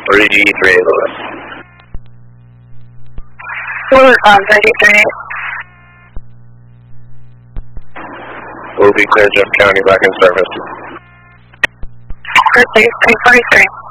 33 Lewis. Lewis on 33. Will be clear, Jeff County back in service. Good, 343.